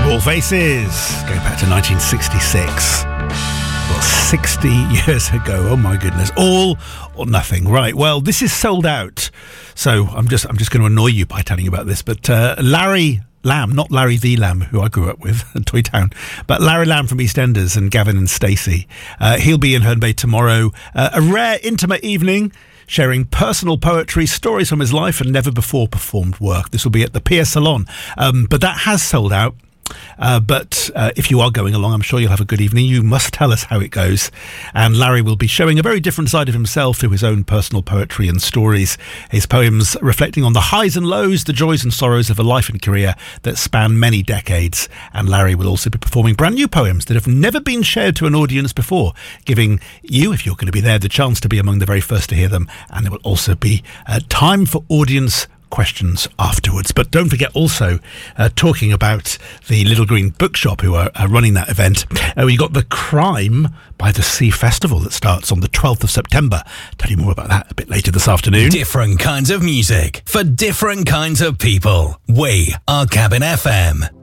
All Faces, going back to 1966. Well, 60 years ago. Oh my goodness. All or nothing. Right. Well, this is sold out. So I'm just going to annoy you by telling you about this. But Larry Lamb, not Larry the Lamb, who I grew up with at Toy Town, but Larry Lamb from EastEnders and Gavin and Stacey. He'll be in Herne Bay tomorrow. A rare, intimate evening, sharing personal poetry, stories from his life and never before performed work. This will be at the Pier Salon. But that has sold out. But if you are going along, I'm sure you'll have a good evening. You must tell us how it goes. And Larry will be showing a very different side of himself through his own personal poetry and stories. His poems reflecting on the highs and lows, the joys and sorrows of a life and career that span many decades. And Larry will also be performing brand new poems that have never been shared to an audience before, giving you, if you're going to be there, the chance to be among the very first to hear them. And there will also be time for audience questions afterwards. But don't forget also, talking about the Little Green Bookshop who are running that event, we got the Crime by the Sea Festival that starts on the 12th of September. Tell you more about that a bit later this afternoon. Different kinds of music for different kinds of people. We are Cabin FM.